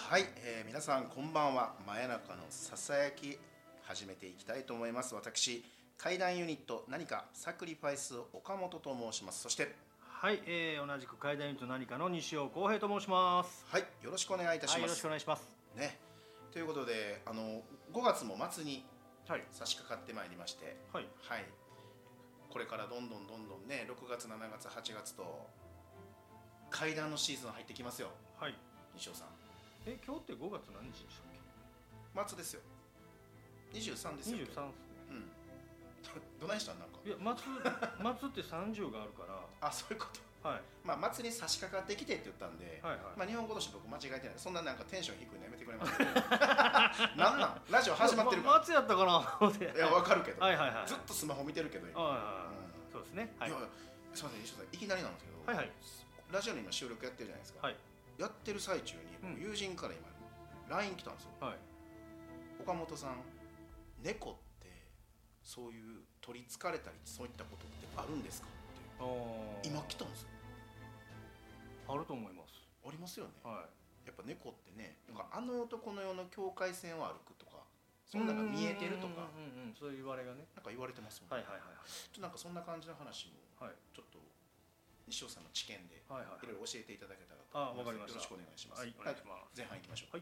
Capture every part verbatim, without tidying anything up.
はい、えー、皆さんこんばんは。真夜中のささやき始めていきたいと思います。私怪談ユニット何かサクリファイス岡本と申します。そしてはい、えー、同じく怪談ユニット何かの西尾浩平と申します。 はい、よろしくお願いいたします。はい、 よろしくお願いしますね。ということで、あのごがつも末にはい差し掛かってまいりまして、 はい、 はい、これからどんどんどんどんね、ろくがつしちがつはちがつと怪談のシーズン入ってきますよ。 はい、 西尾さん、 え今日ってごがつ何日でしたっけ？ 末ですよ。にじゅうさんですよ。 にじゅうさんですね。 うん。どないしたんなんか。 いや末末ってさんじゅうがあるから。 あ、そういうこと。 はい。 まあ末に差し掛かってきてって言ったんで、 はいはい。 まあ日本語として僕間違えてない。そんななんかテンション低いのやめてくれますなんなんラジオ始まってるから。 末やったかな。 いやわかるけど。 はいはいはい。 ずっとスマホ見てるけど今。 はいはい。そうですね。はい。 いやすみません西尾さん、いきなりなんですけど、 はいはい。 ラジオの今収録やってるじゃないですか。 はい。 やってる最中に友人から今 ライン 来たんですよ。 はい。 岡本さん、猫ってそういう取りつかれたりそういったことってあるんですかって今来たんですよ。 あると思います。 ありますよね。 はい。 やっぱ猫ってね、なんかあの男の世の境界線を歩くとか、そんなのが見えてるとか、 うんうんうん、そういう言われがね、 なんか言われてますもんね。 はいはいはいはい。 ちょっとなんかそんな感じの話も、はい、ちょっと西尾さんの知見でいろいろ教えていただけたらと思います。 あ、わかりました。 よろしくお願いします。 はい、お願いします。 前半行きましょう。 はい。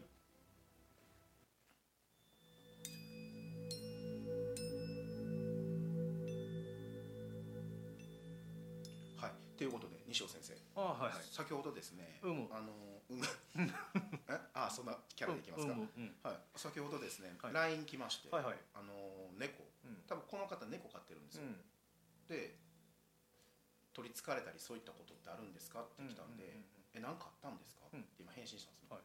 はい、ということで西尾先生、 あ、はいはい、 先ほどですね、 うむあのうむえあそんなキャラでいきますか。 うむ、うん、 はい、先ほどですね、 はい、 ライン 来まして、 はいはい、 あの猫、うん、多分この方猫飼ってるんですよ。うん、で取りつかれたりそういったことってあるんですかって来たんで、うんうんうんうん、え何かあったんですか、うん、って今返信したんですね。はい、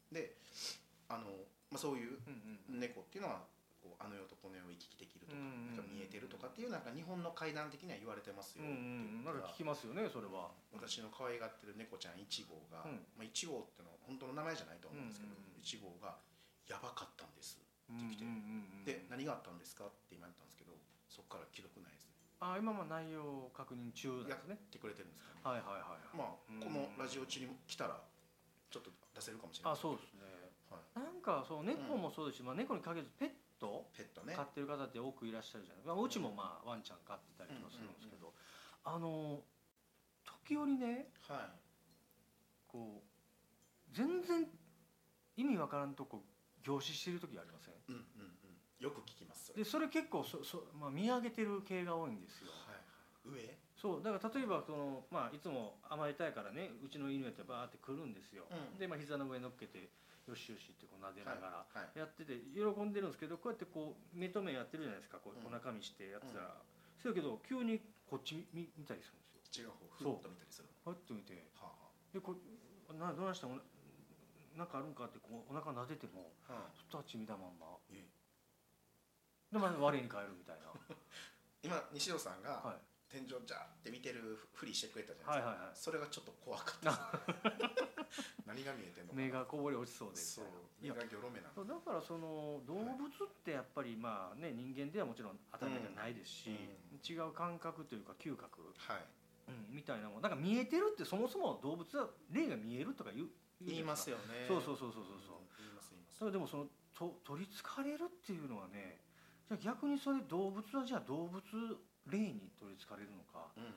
であの、まあ、そういう猫っていうのはこうあの世とこの世を行き来できるとか、うんうん、なんか見えてるとかっていうなんか日本の怪談的には言われてますよっていうのが、うんうん、 なんか聞きますよねそれは。 私の可愛がってる猫ちゃんいち号が、うん、まあ、いち号ってのは本当の名前じゃないと思うんですけど、うんうん、いち号がやばかったんですって来て、うんうんうん、で何があったんですかって今言ったんですけど、そこから既読ないですね。 あ、今も内容確認中なんですね。 やってくれてるんですかね。 はいはいはい、はい、 まあ、うん、このラジオ中に来たらちょっと出せるかもしれない。 あ、そうですね、はい、なんかそう猫もそうですし、うん、まあ、猫に限らずペットペットね、 飼ってる方って多くいらっしゃるじゃないですか。うちもまあワンちゃん飼ってたりとかするんですけど、あの時折ね、はい、こう全然意味わからんとこ凝視してる時ありません？ うんうんうん、よく聞きます。 それでそれ結構そそ、まあ、見上げてる系が多いんですよ。 はいはい、上そうだから例えばその、まあ、いつも甘えたいからね、うちの犬やってバーって来るんですよ。うん、で、まあ、膝の上に乗っけてよしよしってこう撫でながらやってて喜んでるんですけど、こうやってこう目と目やってるじゃないですか。こうお腹見してやってたら、うん、そうやけど急にこっち 見, 見たりするんですよ。 違う方ふっと見たりする。 ふっと見て、はあ、でこうなどうしたのなんかあるんかってこうお腹撫でても、はあ、ずっとあっち見たまんま、えでまあ我に返るみたいな今西尾さんが、はい、天井ジャーって見てるふりしてくれたじゃないですか、はいはいはい、それがちょっと怖かったです何が見えてんのかな。 目がこぼれ落ちそうで。 そう、目がギョロ目なんだ。だからその動物ってやっぱりまあね、人間ではもちろん当たり前じゃないですし、うん、違う感覚というか嗅覚、はい、うん、みたいなもん。なんか見えてるって、そもそも動物は霊が見えるとか言う言いますよね。 そうそうそうそうそう、うん、言います言います。だからでもそのと取りつかれるっていうのはね、じゃあ逆にそれ動物はじゃあ動物霊に取りつかれるのか、うん、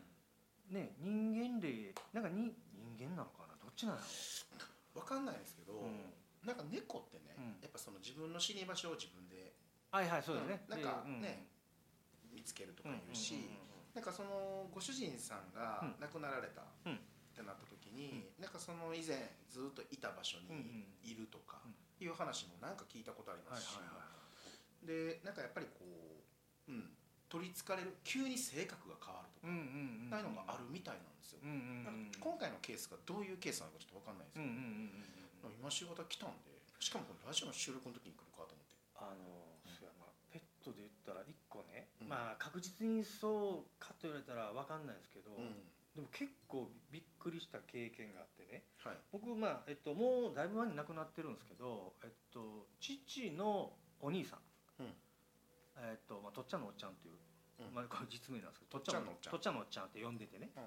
ね、人間霊なんかに人間なのかな、どっちなの？ 分かんないですけど、うん、なんか猫ってね、うん、やっぱその自分の死に場所を自分で、 はいはい、そうですね、 うん、なんかね、うん、見つけるとか言うし、なんかそのご主人さんが亡くなられたってなった時に、うん、なんかその以前ずっといた場所にいるとかいう話もなんか聞いたことありますし、でなんかやっぱりこう、うん、取りつかれる、急に性格が変わるとか、そういうのがあるみたいなんですよ。今回のケースがどういうケースなのかちょっと分かんないですけど、今仕事来たんで、しかもこのラジオの収録の時に来るかと思って、 あの、うん、そうやな、ペットで言ったらいっこね、うん、まあ確実にそうかと言われたら分かんないですけど、うん、でも結構びっくりした経験があってね、はい、僕、まあえっと、もうだいぶ前に亡くなってるんですけど、えっと、父のお兄さん、うん、えっとまあ、とっちゃんのおっちゃんっていう、うん、まあ、これ実名なんですけど、とっちゃんのおっちゃんって呼んでてね、うん、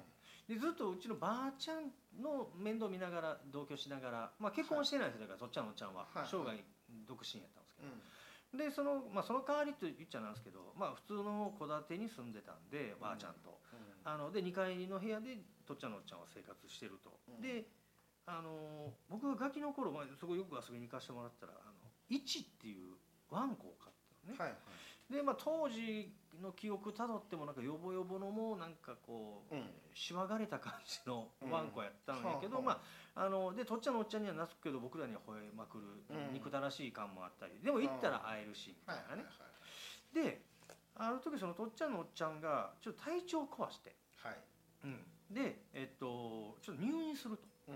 でずっとうちのばあちゃんの面倒見ながら同居しながら、まあ、結婚してないですよ、だからそっちゃんのおっちゃんは生涯独身やったんですけど、うん、でその、まあ、その代わりと言っちゃなんですけど、まあ、普通の戸建てに住んでたんで、ばあちゃんと、うん、あのでにかいの部屋でとっちゃんのおっちゃんは生活してると、うん、であの僕がガキの頃、まあ、そこよく遊びに行かせてもらったらあのイチっていうワンコを飼ったのね、はいはい、でまあ、当時の記憶たどってもなんかヨボヨボのもうなんかこう、うん、しわがれた感じのワンコやったんやけど、うん、まああのでとっちゃんのおっちゃんにはなすけど僕らには吠えまくる、うん、憎たらしい感もあったりでも行ったら会えるしみたいなね、はいはいはい、である時そのとっちゃんのおっちゃんがちょっと体調を壊して、はいうん、でえっとちょっと入院すると、うん、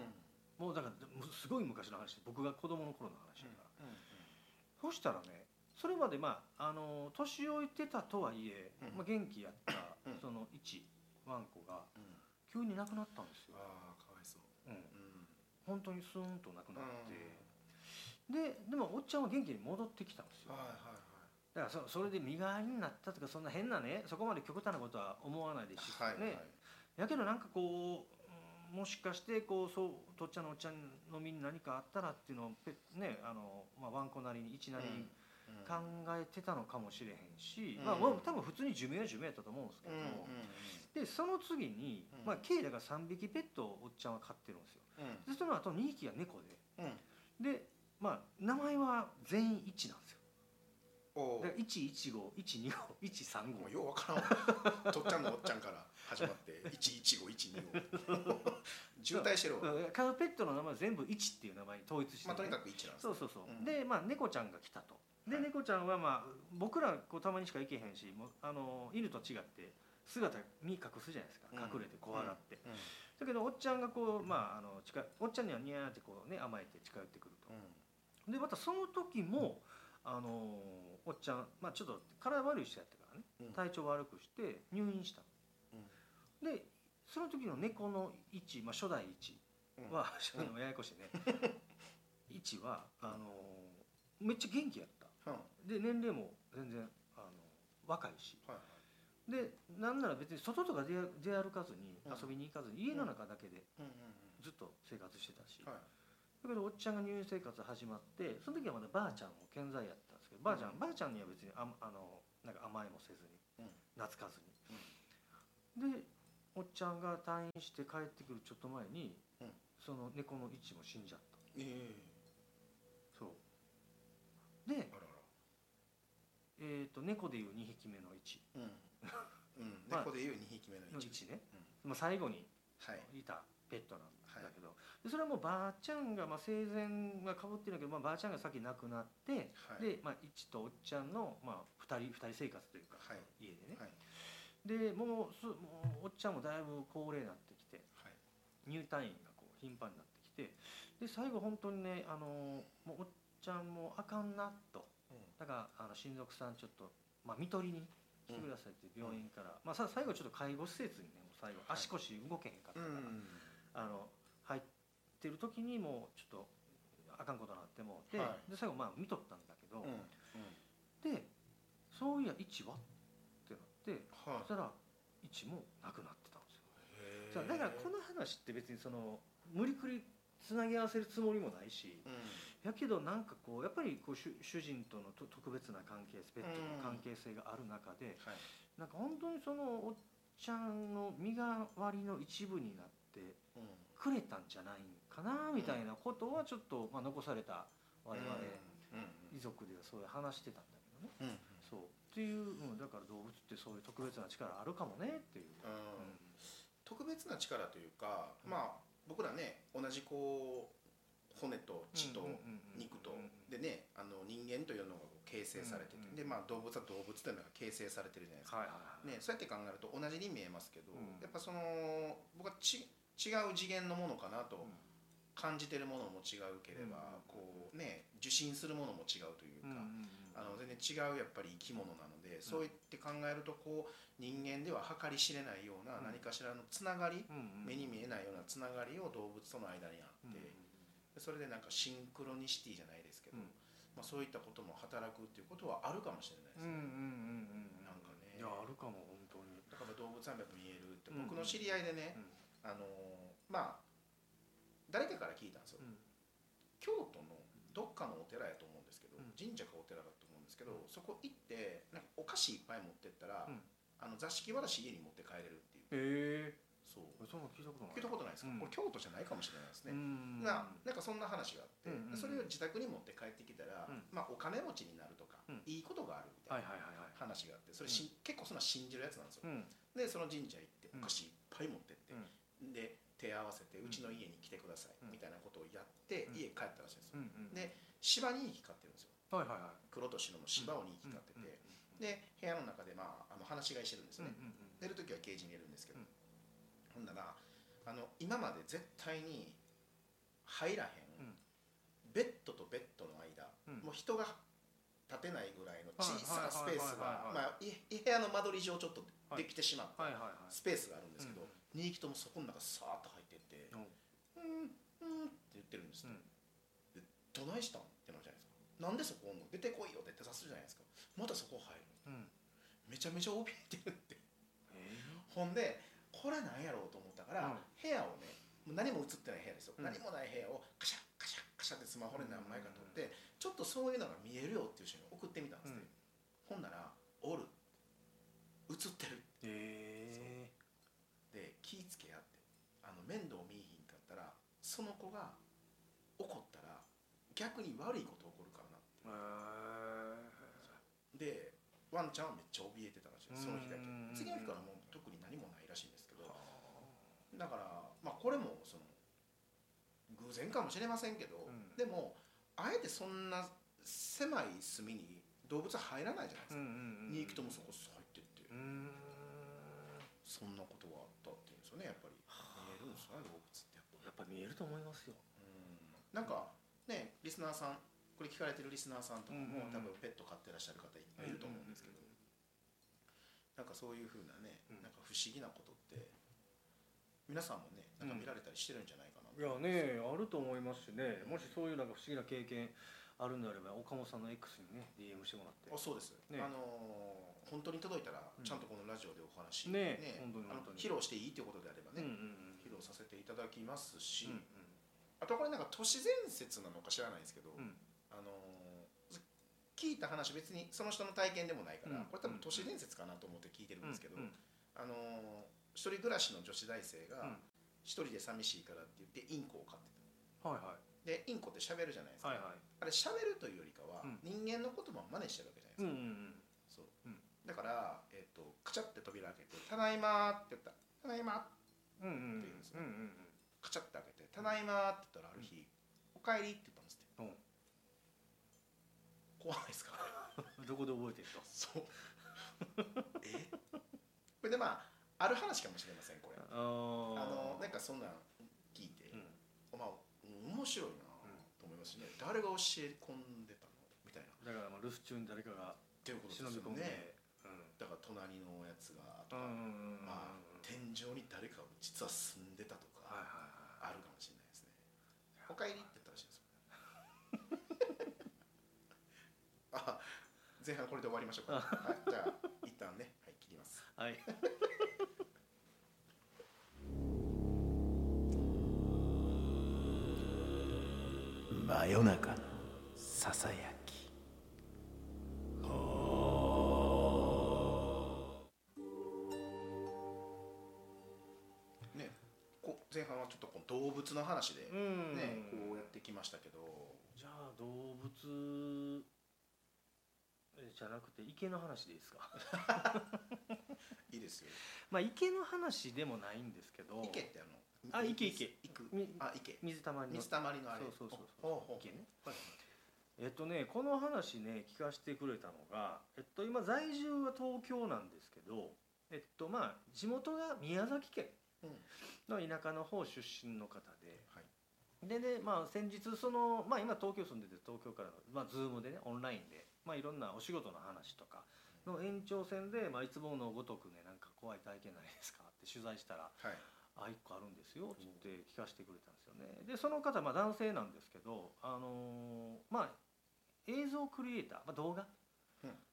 もうだからすごい昔の話、僕が子供の頃の話だから、うんうんうん、そしたらねそれまでまああの年老いてたとはいえ、うんまあ、元気やった、うん、その一ワンコが急に亡くなったんですよ。 ああかわいそう、うんうん、 本当にスーンと亡くなって、うん、ででもおっちゃんは元気に戻ってきたんですよ、はいはいはい、だから そ, それで身代わりになったとかそんな変なねそこまで極端なことは思わないですし、はいはい、やけどなんかこうもしかしてこうそうとっちゃんのおっちゃんの身に何かあったらっていうのをねあの、まあ、ワンコなりに一なりに、うん考えてたのかもしれへんし、うんまあ、多分普通に寿命は寿命やったと思うんですけども、うんうんうん、でその次に、まあ、計だからさんびきペットをおっちゃんは飼ってるんですよ、うん、でその後にひきが猫で、うん、で、まあ、名前は全員いちなんですよ。だからいちいちご、いちにご、いちさんごもうようわからんとっちゃんのおっちゃんから始まっていちいちご、いちにご渋滞してるわ。 飼うペットの名前全部いちっていう名前に統一して、ね、 まあ、とにかくいちなんです、ね、 そうそうそう、うん、で、まあ、猫ちゃんが来たと。で、はい、猫ちゃんは、まあ、僕らこうたまにしか行けへんしもうあの犬と違って姿身隠すじゃないですか、隠れて怖がって、うんうん、だけどおっちゃんがこう、まあ、あの近おっちゃんにはニャーってこう、ね、甘えて近寄ってくると、うん、でまたその時もあのおっちゃん、まあ、ちょっと体悪い人やったからね、うん、体調悪くして入院したの、うん、でその時の猫の位置、まあ、初代位置は、うん、ややこしいね位置はあのめっちゃ元気やった、うん、で年齢も全然あの若いし、はい、でなんなら別に外とか出歩かずに遊びに行かずに家の中だけでずっと生活してたし、はい、だけどおっちゃんが入院生活始まってその時はまだばあちゃんも健在やったんですけど、ばあちゃん、うん、ばあちゃんには別にああのなんか甘えもせずに、うん、懐かずに、うん、でおっちゃんが退院して帰ってくるちょっと前に、うん、その猫の位置も死んじゃった、えー、そうで、あらあら、えー、と猫でいうにひきめの位置、うんうん、猫でいうにひきめの位置ね、うん、まあ、最後にいたペットなんだけど、はい、でそれはもうばあちゃんが、まあ、生前がかぶってるんだけど、まあ、ばあちゃんが先亡くなって、はい、で、まあ、いちとおっちゃんの、まあ、ふたり、ふたり生活というか、はい、家でね、はい、でもうすもうおっちゃんもだいぶ高齢になってきて、はい、入退院がこう頻繁になってきて、で最後本当にねあのもうおっちゃんもあかんなと、うん、だからあの親族さんちょっと、まあ、看取りに来てくださいって病院から、うん、まあ、さ最後ちょっと介護施設にね最後足腰動けへんかったから、はい、あの入ってる時にもうちょっとあかんことになってもで、はい、で最後まあ見とったんだけど、うんうん、でそういやいちはってなって、はい、そしたらいちもなくなってたんですよ。だからこの話って別にその無理くりつなぎ合わせるつもりもないし、うん、やけどなんかこうやっぱりこう 主, 主人との特別な関係ペットの関係性がある中で、うん、はい、なんか本当にそのおっちゃんの身代わりの一部になってくれたんじゃないかなみたいなことはちょっと、まあ、残された我々遺族ではそういう話してたんだけどね、うん、そうっていう、うん、だから動物ってそういう特別な力あるかもねっていう、うんうん、 特別な力というか、まあ僕らね同じこう骨と血と肉とでね、あの人間というのが形成されてて、でまあ動物は動物というのが形成されてるじゃないですか、はいはいはい、ね、そうやって考えると同じに見えますけど、うん、やっぱその僕はち違う次元のものかなと、うん、感じてるものも違うければ、うん、こうね受信するものも違うというか、うん、あの全然違うやっぱり生き物なので、うん、そうやって考えるとこう人間では計り知れないような何かしらのつながり、うん、目に見えないようなつながりを動物との間にあって、うん、それでなんかシンクロニシティじゃないですけど、うん、まあ、そういったことも働くっていうことはあるかもしれないですね。なんかね、 いやあるかも本当に。 だから動物はやっぱ見えるって、僕の知り合いでね、うん、 あのまあ誰かから聞いたんですよ、うん、京都のどっかのお寺やと思うんですけど、うん、神社かお寺だと思うんですけど、うん、そこ行ってなんかお菓子いっぱい持ってったら、うん、あの座敷わらし家に持って帰れるっていう。 へえ。そうそんな聞いたことない。 聞いたことないですか、うん、これ京都じゃないかもしれないですね。な, なんかそんな話があって、うんうんうん、それを自宅に持って帰ってきたら、うん、まあ、お金持ちになるとか、うん、いいことがあるみたいな話があって、それし、うん、結構そんな信じるやつなんですよ、うん、でその神社行ってお菓子いっぱい持ってって、うん、で手合わせてうちの家に来てください、うん、みたいなことをやって、うん、家帰ったらしいんですよ、うんうん、で芝にいひき飼ってるんですよ、はいはいはい、黒と白の芝をにひき飼ってて、うんうん、で部屋の中で、まあ、あの話し飼いしてるんですよね、うんうんうん、寝るときはケージに入れるんですけど、うん、ほんならあの今まで絶対に入らへん、うん、ベッドとベッドの間、うん、もう人が立てないぐらいの小さなスペースが部屋の間取り上ちょっとできてしまったスペースがあるんですけど、にひきともそこの中さーっと入ってって、うん、うんって言ってるんですよ、うん、でどないしたんってなるじゃないですか。なんでそこおんの、出てこいよって手さするじゃないですか。またそこ入る、うん、めちゃめちゃ怯えてるって、ほんでこれなんやろうと思ったから、うん、部屋をね、もう何も映ってない部屋ですよ、うん、何もない部屋をカシャッカシャッカシャッってスマホで何枚か撮って、うん、ちょっとそういうのが見えるよっていう人に送ってみたんですね、うん、ほんならおる、映ってる、へー、で気ぃつけやって、あの面倒見いひんかったらその子が怒ったら逆に悪いこと起こるからなっていうで、ワンちゃんはめっちゃ怯えてたらしいです、その日だけ。次の日からもう特に何もないらしいんですけど、だから、まあ、これもその偶然かもしれませんけど、うん、でもあえてそんな狭い隅に動物入らないじゃないですか、うんうんうん、にひきともそこ入ってって、うん、そんなことがあったっていうんですよね。やっぱり見えるんですよね、動物ってやっぱり見えると思いますよ。 うん、なんかね、リスナーさん、これ聞かれてるリスナーさんとかも、うんうんうん、多分ペット飼ってらっしゃる方いっぱいいると思うんですけど、うんうんうん、なんかそういう風なね、なんか不思議なことって皆さんもね、なんか見られたりしてるんじゃないかな、 うん、いやね、あると思いますしね、もしそういうなんか不思議な経験あるんであれば岡本さんの X にね ディーエム してもらって。 あ、そうです、ね、あのー、本当に届いたらちゃんとこのラジオでお話、うん、ね、ね、本当に本当に披露していいということであればね、うんうんうん、披露させていただきますし、うんうん、あとこれなんか都市伝説なのか知らないんですけど、うん、あのー、聞いた話別にその人の体験でもないから、うん、これ多分都市伝説かなと思って聞いてるんですけど、うんうん、あのー、一人暮らしの女子大生が一人で寂しいからって言ってインコを飼ってた、はいはい、でインコって喋るじゃないですか、はいはい、あれ喋るというよりかは、うん、人間の言葉を真似してるわけじゃないですか、うんうんうん、そう、うん、だから、えー、とカチャって扉開けて「ただいま」って言ったら「ただいま」って言うんですよ、うんうんうん、カチャって開けて「ただいま」って言ったらある日「おかえり」って言ったんですって、うん、怖いですかどこで覚えてるとそうえこれでまあある話かもしれません、これ。あのなんかそんなん聞いて、うん、まあ面白いなと思いますしね、うん、誰が教え込んでたのみたいな。 だからまあ留守中に誰かが忍び込んで、ね、 うん、だから隣のやつがとか、まあ天井に誰かが実は住んでたとかあるかもしれないですね。おかえりって言ったらしいんですよ。あ、前半これで終わりましょうか。はい、じゃあ一旦ね、はい、切ります。はい。真夜中のささやき。ね、こ前半はちょっとこの動物の話でね、こうやってきましたけど、 じゃあ動物じゃなくて池の話でいいですか？ いいですよ。 まあ池の話でもないんですけど。 池ってあの。 あ、池池。 あ、池。 水たまりの。 水たまりのあれ。 そうそうそうそう。池ね。えっとね、この話ね聞かせてくれたのが、えっと今在住は東京なんですけど、えっとまあ地元が宮崎県の田舎の方出身の方で、はい、でね、まあ先日そのまあ今東京住んでて東京からのまあズームでねオンラインでまあいろんなお仕事の話とかの延長線で、まあいつものごとくねなんか怖い体験ないですかって取材したら。はい、あ、いっこあるんですよって聞かせてくれたんですよね。でその方、まあ、男性なんですけど、あのー、まあ映像クリエイター、まあ、動画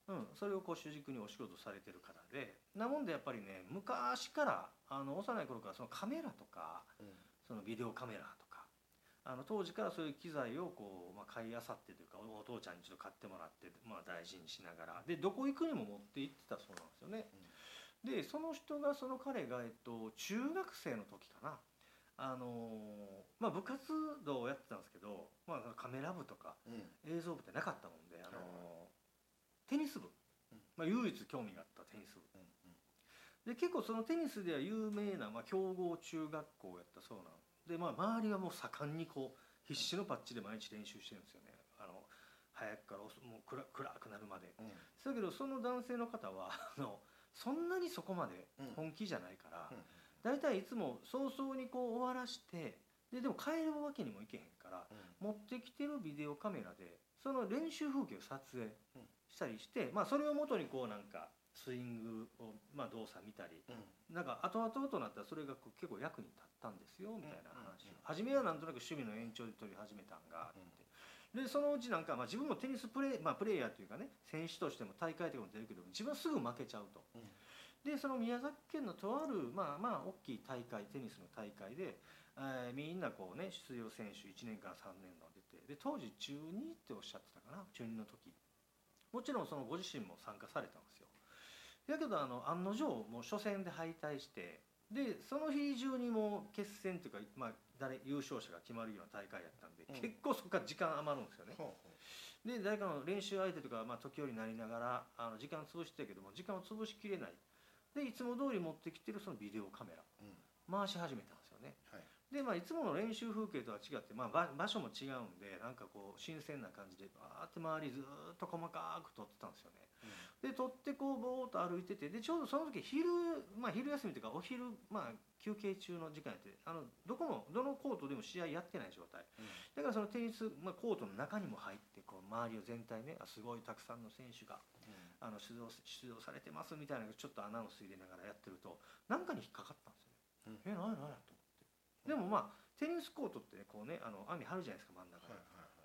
うん、それをこう主軸にお仕事されてる方で、なもんでやっぱりね昔からあの幼い頃からそのカメラとか、うん、そのビデオカメラとかあの当時からそういう機材をこう、まあ、買いあさってというかお父ちゃんにちょっと買ってもらって、まあ、大事にしながらでどこ行くにも持って行ってたそうなんですよね。うん、でその人がその彼が、えっと、中学生の時かなあのーまあ、部活動をやってたんですけど、まあ、カメラ部とか映像部ってなかったもんで、あのー、テニス部、まあ、唯一興味があったテニス部で結構そのテニスでは有名な、まあ、強豪中学校をやったそうなんで、まあ、周りはもう盛んにこう必死のパッチで毎日練習してるんですよね。あの早くからもう暗暗くなるまで、うん、だけどその男性の方はあのそんなにそこまで本気じゃないから、うんうんだいたいいつも早々にこう終わらしてででも帰るわけにもいけへんから、うん、持ってきてるビデオカメラでその練習風景を撮影したりして、うん、まあ、それをもとにこうなんかスイングを、まあ、動作見たり、うん、なんか後々となったらそれが結構役に立ったんですよみたいな話を、うん、初めはなんとなく趣味の延長で撮り始めたんがって、でそのうちなんか、まあ、自分もテニスプレー、まあ、プレーヤーというかね選手としても大会とかも出るけど自分はすぐ負けちゃうと。うんでその宮崎県のとあるまあまあ大きい大会テニスの大会で、えー、みんなこうね出場選手いちねんかんさんねんの出てで当時中にっておっしゃってたかな中にの時もちろんそのご自身も参加されたんですよ。だけどあの案の定もう初戦で敗退してでその日中にもう決戦というか、まあ、誰優勝者が決まるような大会やったんで、うん、結構そこから時間余るんですよね。ほうほうで誰かの練習相手とか、まあ、時折なりながらあの時間潰してたけども時間を潰しきれないでいつも通り持ってきてるそのビデオカメラ、うん、回し始めたんですよね。はいでまあ、いつもの練習風景とは違って、まあ、場所も違うんでなんかこう新鮮な感じでバーって周りずっと細かく撮ってたんですよね。うん、で撮ってこうボーっと歩いててでちょうどその時昼、まあ、昼休みというかお昼、まあ、休憩中の時間やってあのどこもどのコートでも試合やってない状態、うん、だからそのテニス、まあ、コートの中にも入ってこう周りを全体ねすごいたくさんの選手が、うん、あの出場出場されてますみたいなのがちょっとアナウンス入れながらやってると何かに引っかかったんですよね。うん、え何や何やと思って。でもまあテニスコートってねこうねあの網張るじゃないですか真ん中に。はいはいはい、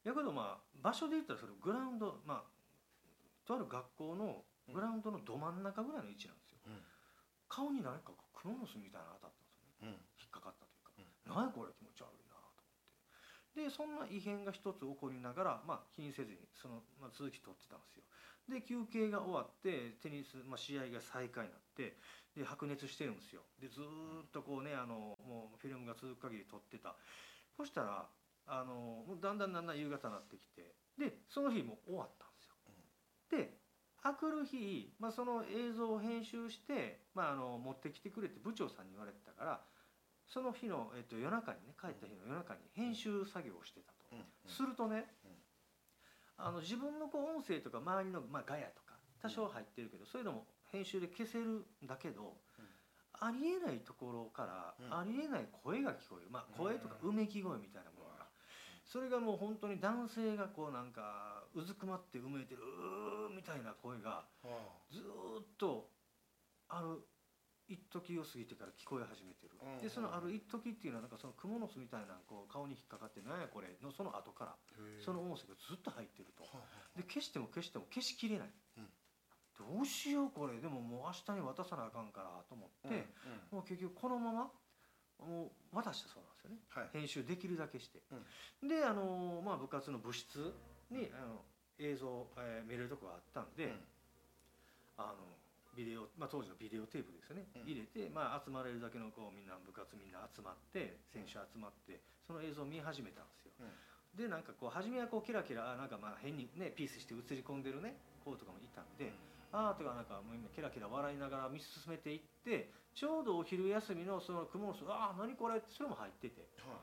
だけどまあ場所で言ったらそれグラウンドまあとある学校のグラウンドのど真ん中ぐらいの位置なんですよ。うん、顔に何かクモの巣みたいなの当たったんですよね。うん、引っかかったというか、うん、何これ気持ち悪いなと思って。でそんな異変が一つ起こりながら、まあ、気にせずにその、まあ、続き取ってたんですよ。で休憩が終わってテニス、まあ、試合が再開になってで白熱してるんですよ。でずっとこうねあのもうフィルムが続く限り撮ってた。そしたらあのもうだんだんだんだん夕方になってきてでその日も終わったんですよ。であくる日、まあ、その映像を編集して、まあ、あの持ってきてくれって部長さんに言われてたからその日の、えっと、夜中にね帰った日の夜中に編集作業をしてたと。するとねあの自分のこう音声とか周りの、まあ、ガヤとか多少入ってるけど、うん、そういうのも編集で消せるんだけど、うん、ありえないところから、うん、ありえない声が聞こえる、まあ、声とかうめき声みたいなものが、うん、それがもう本当に男性がこうなんかうずくまってうめいてるうーみたいな声がずっとある一時を過ぎてから聞こえ始めてる。でそのある一時っていうのはなんかそのクモの巣みたいなこう顔に引っかかってなんやこれのその後からその音声がずっと入ってると。で消しても消しても消しきれない、うん、どうしようこれでももう明日に渡さなあかんからと思って、うんうん、もう結局このままもう渡したそうなんですよね、はい、編集できるだけして、うん、であの、まあ、部活の部室にあの映像、えー、見れるとこがあったんで、うん、あのビデオ、まあ、当時のビデオテープですよね、うん、入れて、まあ、集まれるだけのこうみんな部活みんな集まって選手集まってその映像を見始めたんですよ、うん、でなんかこう初めはこうキラキラなんかまあ変にねピースして映り込んでるね子とかもいたんで、うん、ああとかなんかもうみんなキラキラ笑いながら見進めていってちょうどお昼休みのそのクモの巣ああ何これってそれも入ってて、はい、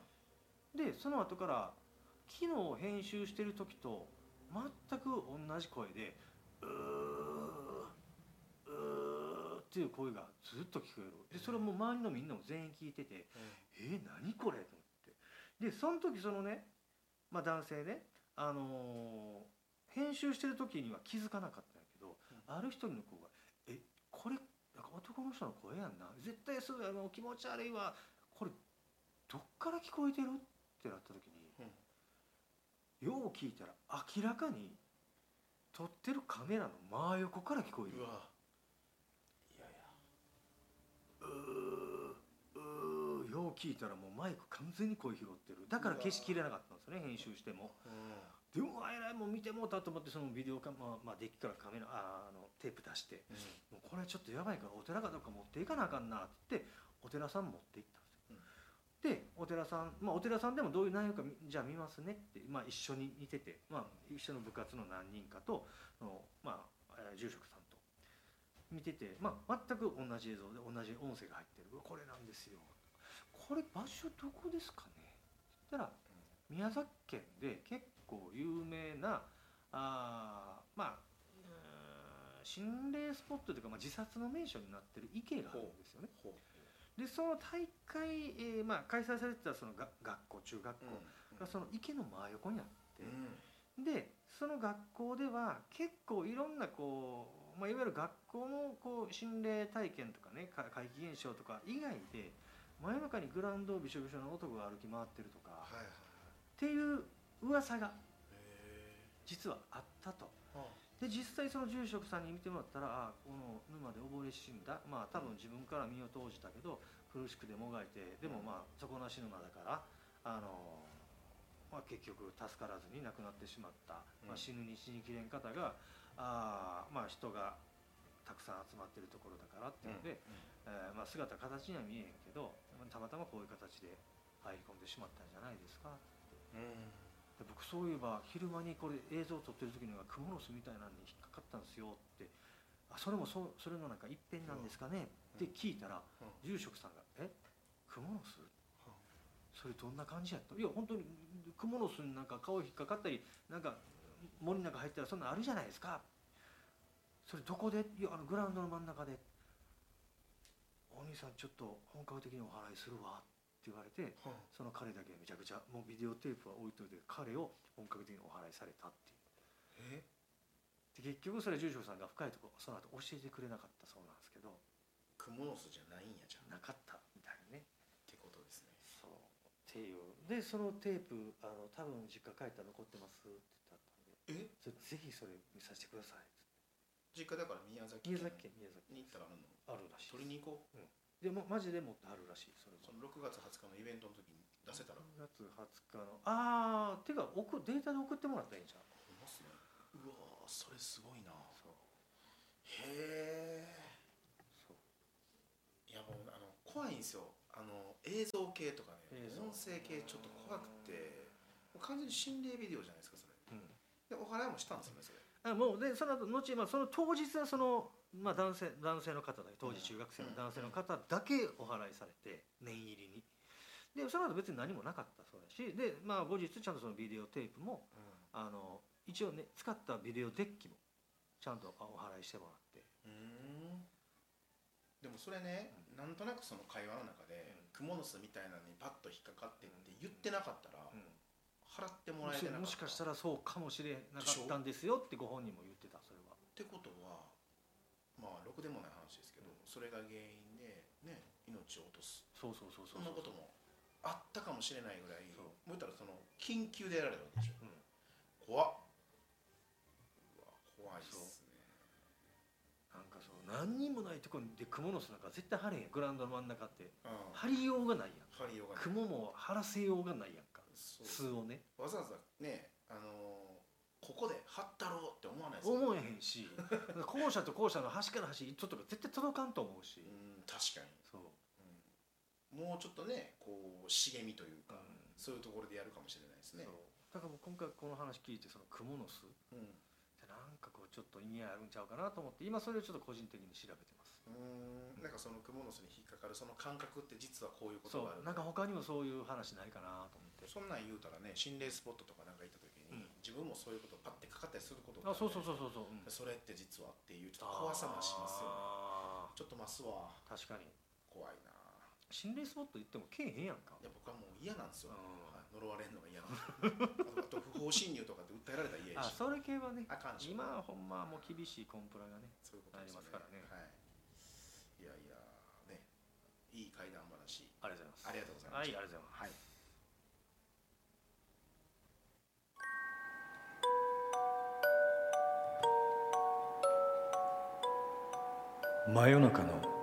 でその後から昨日編集してる時と全く同じ声でうーっていう声がずっと聞こえる。でそれも周りのみんなも全員聞いてて、うん、えー、何これと思ってでその時そのね、まあ、男性ね、あのー、編集してる時には気づかなかったんやけど、うん、ある一人の子が「えこれなんか男の人の声やんな絶対そうやの気持ち悪いわこれどっから聞こえてる?」ってなった時に、うん、よう聞いたら明らかに撮ってるカメラの真横から聞こえる。 うわいやいやうーうーよう聞いたらもうマイク完全に声拾ってる。だから消しきれなかったんですよね、編集しても。でもあえらいもう見てもうたと思って、そのビデオカまあ、まあ、デッキからカメラああのテープ出して、うん、もうこれちょっとやばいからお寺かどうか持っていかなあかんなって言ってお寺さん持って行ったんですよ。でお寺さん、まあ、お寺さんでもどういう内容かじゃあ見ますねって、まあ、一緒に見てて、まあ、一緒の部活の何人かとの、まあ、住職さんと見てて、まあ、全く同じ映像で同じ音声が入ってる。これなんですよ。これ場所どこですかねって言ったら、宮崎県で結構有名なあまあ心霊スポットというか、まあ、自殺の名所になってる池があるんですよね。でその大会、えーまあ、開催されてたそのが学校中学校がその池の真横にあって、うん、でその学校では結構いろんなこう、まあ、いわゆる学校のこう心霊体験とかね怪奇現象とか以外で真夜中にグラウンドをびしょびしょの男が歩き回ってるとか、はいはい、っていう噂が実はあったと。で実際その住職さんに見てもらったら、あこの沼で溺れ死んだ、まあ多分自分から身を投じたけど苦しくてもがいて、でもまあ底なし沼だからあの、まあ、結局助からずに亡くなってしまった、まあ、死ぬに死にきれん方があ、まあ、人がたくさん集まってるところだからっていうので、うんうんえーまあ、姿形には見えへんけどたまたまこういう形で入り込んでしまったんじゃないですかって。うんで僕そういえば昼間にこれ映像を撮ってる時にはクモの巣みたいなのに引っかかったんですよって、あそれも そ, それのなんか一辺なんですかねって聞いたら、うん、住職さんが「えクモの巣、うん、それどんな感じやった?」いや本当にクモの巣になんか顔引っかかったりなんか森の中入ったらそんなのあるじゃないですか。それどこで？いやあのグラウンドの真ん中で。お兄さんちょっと本格的にお祓いするわって言われて、はあ、その彼だけめちゃくちゃもうビデオテープは置いといて彼を本格的にお祓いされたっていう。えで結局それ住職さんが深いところその後教えてくれなかったそうなんですけど、 クモの巣じゃないんやじゃん。 なかったみたいにね。 ってことですね。 そうっていうでそのテープあの多分実家帰ったら残ってますって言ってあったんで、えそれぜひそれ見させてくださいって。 実家だから宮崎県宮崎県宮崎に行ったらあるの？ あるらしい。 取りに行こう。うんでもマジでもってあるらしい。それそのろくがつはつかのイベントの時に出せたら。ろくがつはつかのああてか送データで送ってもらったらいいんじゃん。 ほんますね。うわそれすごいな。そうへえ。そういやもうあの怖いんですよ。あの映像系とかね音声系ちょっと怖くてもう完全に心霊ビデオじゃないですかそれ、うん、でお祓いもしたんですよねそれ。 あもうでその後後、まあ、その当日はその、まあ、男性男性の方だけ当時中学生の男性の方だけお祓いされて念入りにでその後別に何もなかったそうだしで、まあ、後日ちゃんとそのビデオテープも、うん、あの一応ね使ったビデオデッキもちゃんとお祓いしてもらってうんでもそれね、うん、なんとなくその会話の中で、うん、クモの巣みたいなのにパッと引っかかってって言ってなかったら、うん払ってもらえてなかった。もしかしたらそうかもしれなかったんですよってご本人も言ってたそれは。 ってことはまあろくでもない話ですけど、うん、それが原因でね命を落とすそうそうそうそうそんなこともあったかもしれないぐらいもう言ったらその緊急でやられるわけでしょ、うん、怖っうわ怖いっすね。 なんかそう何にもないところでクモの巣なんか絶対張れへんグラウンドの真ん中って、うん、張りようがないやん。 張りようがない。 クモも張らせようがないやんか巣をね。 わざわざねあのー、ここで張ったろうって思わないですよ、ね、思えへんし校舎と校舎の端から端ちょっと絶対届かんと思うしうん確かにそう、 うん、もうちょっとねこう茂みというか、うん、そういうところでやるかもしれないですね。そうだから今回この話聞いてそのクモの巣、うん、なんかこうちょっと意味合いあるんちゃうかなと思って今それをちょっと個人的に調べてます。 うんなんかそのクモの巣に引っかかるその感覚って実はこういうことがある。 そうなんか他にもそういう話ないかなと思って。 そんなん言うたらね心霊スポットとかなんか行った時に、うん、自分もそういうことパッてかかったりすることがある、ね、あそうそうそうそうそう、うん、 それって実はっていうちょっと怖さもしますよね。ちょっとますわ確かに怖いな。 心霊スポット行ってもけえへんやんか。 いや僕はもう嫌なんですよ、はい、呪われるのが嫌なんですあと不法侵入とかって訴えられたら嫌やし。 あそれ系はねあかんし今はほんまもう厳しいコンプラがねそういうことですね、ありますからね、 はい、いやいやねいい怪談話ありがとうございます。 ありがとうございました。 はいありがとうございます、はい真夜中の